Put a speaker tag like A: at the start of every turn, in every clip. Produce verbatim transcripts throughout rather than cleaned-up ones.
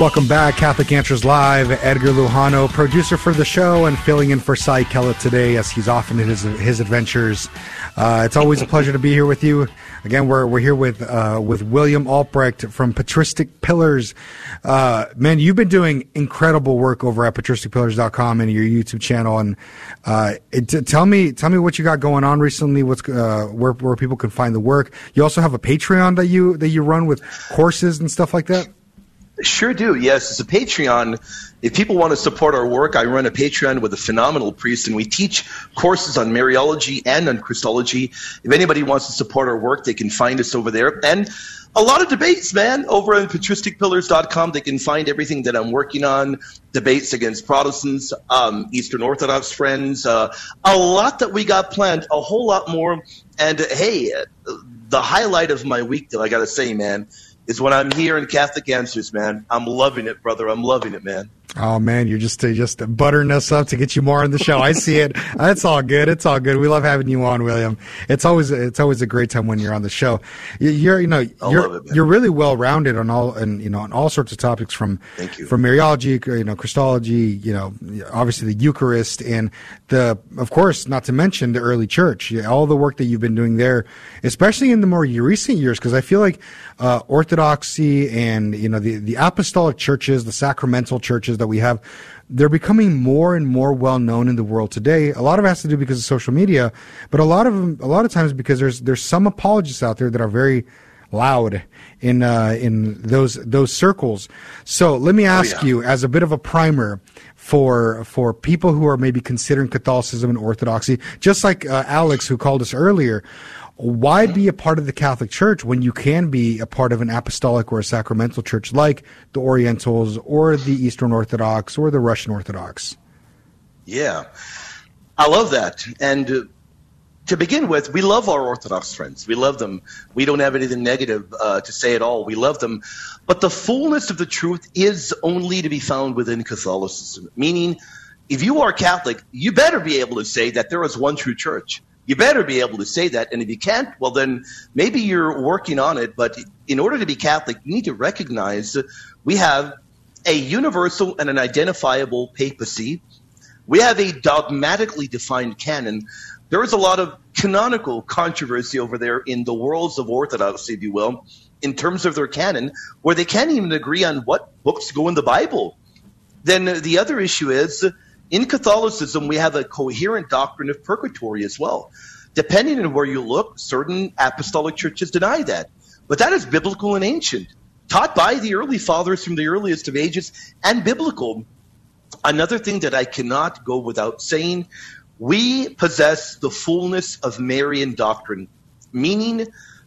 A: Welcome back, Catholic Answers Live. Edgar Lujano, producer for the show and filling in for Cy Kellett today as he's off in his his adventures. Uh, it's always a pleasure to be here with you. Again, we're we're here with uh, with William Albrecht from Patristic Pillars. Uh, man, you've been doing incredible work over at patristic pillars dot com and your YouTube channel. And uh, it, t- tell me tell me what you got going on recently. What's uh, where where people can find the work. You also have a Patreon that you that you run with courses and stuff like that.
B: Sure do, yes. It's a Patreon. If people want to support our work, I run a Patreon with a phenomenal priest, and we teach courses on Mariology and on Christology. If anybody wants to support our work, they can find us over there. And a lot of debates, man, over on patristic pillars dot com. They can find everything that I'm working on, debates against Protestants, um, Eastern Orthodox friends, uh, a lot that we got planned, a whole lot more. And, uh, hey, the highlight of my week, though, I got to say, man, is when I'm here in Catholic Answers, man. I'm loving it, brother. I'm loving it, man.
A: Oh, man, you're just uh, just buttering us up to get you more on the show. I see it. It's all good. It's all good. We love having you on, William. It's always it's always a great time when you're on the show. You're you know you're it, you're really well rounded on all and you know on all sorts of topics from
B: Thank you.
A: from Mariology, you know, Christology, you know, obviously the Eucharist, and the of course not to mention the early church. All the work that you've been doing there, especially in the more recent years, because I feel like uh, Orthodoxy and you know the the apostolic churches, the sacramental churches that we have, they're becoming more and more well known in the world today. A lot of it has to do because of social media, but a lot of them, a lot of times because there's there's some apologists out there that are very loud in uh, in those those circles. So let me ask oh, yeah. you, as a bit of a primer for for people who are maybe considering Catholicism and Orthodoxy, just like uh, Alex who called us earlier. Why be a part of the Catholic Church when you can be a part of an apostolic or a sacramental church like the Orientals or the Eastern Orthodox or the Russian Orthodox?
B: Yeah, I love that. And uh, to begin with, we love our Orthodox friends. We love them. We don't have anything negative uh, to say at all. We love them. But the fullness of the truth is only to be found within Catholicism, meaning if you are Catholic, you better be able to say that there is one true church. You better be able to say that, and if you can't, well, then maybe you're working on it. But in order to be Catholic, you need to recognize we have a universal and an identifiable papacy. We have a dogmatically defined canon. There is a lot of canonical controversy over there in the worlds of Orthodoxy, if you will, in terms of their canon, where they can't even agree on what books go in the Bible. Then the other issue is, in Catholicism, we have a coherent doctrine of purgatory as well. Depending on where you look, certain apostolic churches deny that. But that is biblical and ancient, taught by the early fathers from the earliest of ages, and biblical. Another thing that I cannot go without saying, we possess the fullness of Marian doctrine, meaning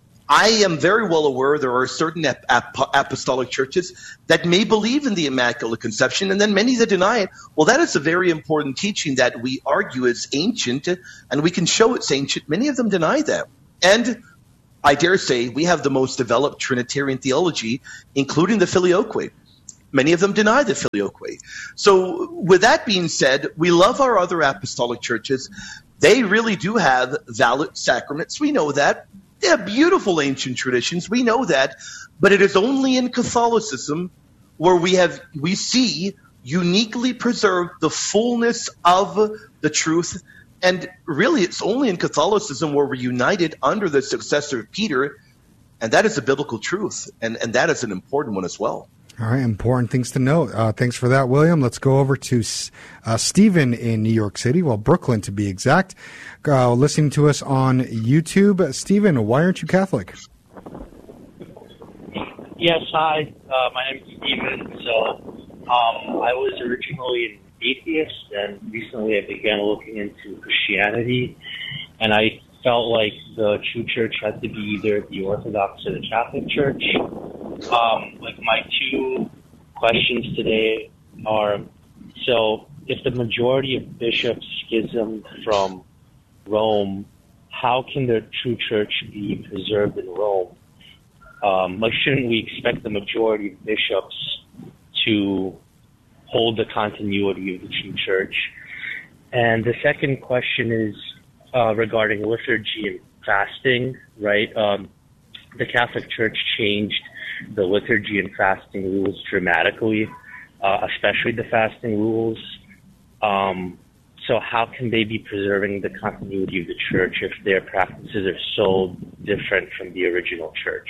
B: I am very well aware there are certain ap- ap- apostolic churches that may believe in the Immaculate Conception, and then many that deny it. Well, that is a very important teaching that we argue is ancient, and we can show it's ancient. Many of them deny that. And I dare say we have the most developed Trinitarian theology, including the Filioque. Many of them deny the Filioque. So with that being said, we love our other apostolic churches. They really do have valid sacraments. We know that. They have beautiful ancient traditions. We know that. But it is only in Catholicism where we have we see uniquely preserved the fullness of the truth. And really, it's only in Catholicism where we're united under the successor of Peter. And that is a biblical truth. And, and that is an important one as well.
A: All right, important things to note. Uh, thanks for that, William. Let's go over to uh, Stephen in New York City, well, Brooklyn to be exact, uh, listening to us on YouTube. Stephen, why aren't you Catholic?
C: Yes, hi. Uh, my name is Stephen. So um, I was originally an atheist, and recently I began looking into Christianity, and I felt like the true church had to be either the Orthodox or the Catholic Church. Um, like my two questions today are, so if the majority of bishops schism from Rome, how can the true church be preserved in Rome? Um, like, shouldn't we expect the majority of bishops to hold the continuity of the true church? And the second question is uh, regarding liturgy and fasting, right? Um, the Catholic Church changed the liturgy and fasting rules dramatically, uh, especially the fasting rules. Um, so how can they be preserving the continuity of the church if their practices are so different from the original church?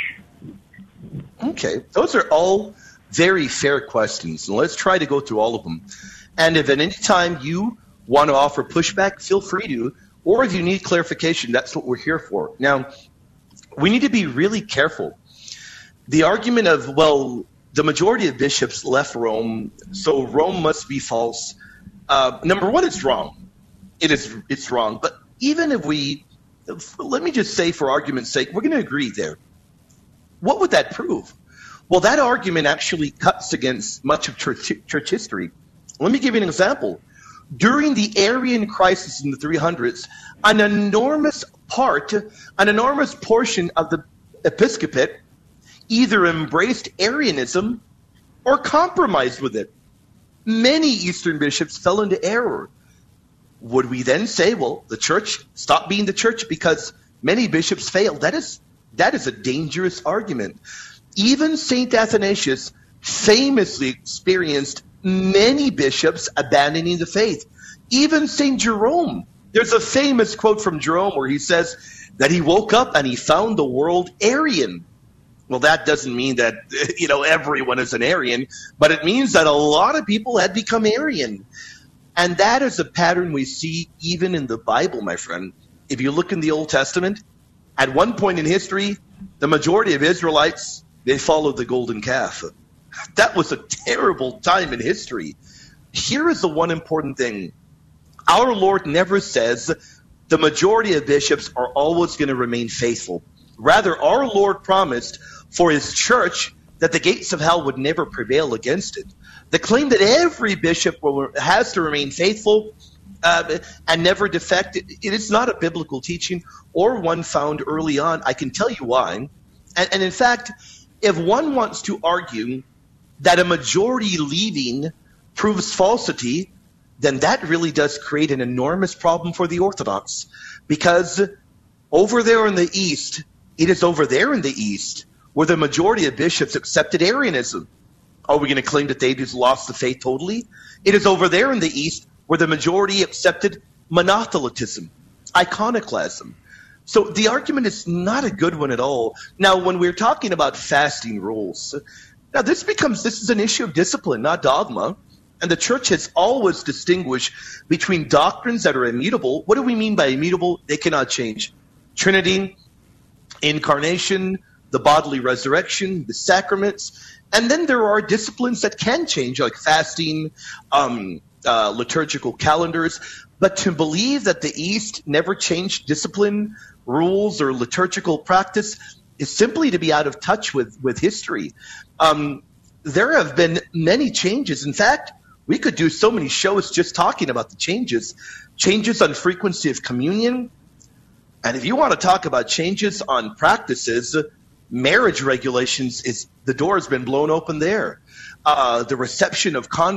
B: Okay, those are all very fair questions, and let's try to go through all of them. And if at any time you want to offer pushback, feel free to, or if you need clarification, that's what we're here for. Now, we need to be really careful. The argument of, well, the majority of bishops left Rome, so Rome must be false. Uh, number one, it's wrong. It is, it's wrong. But even if we, let me just say for argument's sake, we're going to agree there. What would that prove? Well, that argument actually cuts against much of church, church history. Let me give you an example. During the Arian crisis in the three hundreds, an enormous part, an enormous portion of the episcopate either embraced Arianism or compromised with it. Many Eastern bishops fell into error. Would we then say, well, the church stopped being the church because many bishops failed? That is, that is a dangerous argument. Even Saint Athanasius famously experienced many bishops abandoning the faith. Even Saint Jerome. There's a famous quote from Jerome where he says that he woke up and he found the world Arian. Well, that doesn't mean that, you know, everyone is an Arian, but it means that a lot of people had become Arian. And that is a pattern we see even in the Bible, my friend. If you look in the Old Testament, at one point in history, the majority of Israelites, they followed the golden calf. That was a terrible time in history. Here is the one important thing. Our Lord never says the majority of bishops are always going to remain faithful. Rather, our Lord promised for his church that the gates of hell would never prevail against it. The claim that every bishop will, has to remain faithful uh, and never defect, it, it is not a biblical teaching or one found early on. I can tell you why. And, and in fact, if one wants to argue that a majority leaving proves falsity, then that really does create an enormous problem for the Orthodox. Because over there in the East, it is over there in the East where the majority of bishops accepted Arianism. Are we going to claim that they just lost the faith totally? It is over there in the East where the majority accepted monothelitism, iconoclasm. So the argument is not a good one at all. Now, when we're talking about fasting rules, now this becomes, this is an issue of discipline, not dogma. And the church has always distinguished between doctrines that are immutable. What do we mean by immutable? They cannot change. Trinity, incarnation, the bodily resurrection, the sacraments. And then there are disciplines that can change, like fasting, um, uh, liturgical calendars. But to believe that the East never changed discipline, rules, or liturgical practice is simply to be out of touch with, with history. Um, there have been many changes. In fact, we could do so many shows just talking about the changes. Changes on frequency of communion. And if you want to talk about changes on practices, marriage regulations, is the door has been blown open there. Uh, the reception of con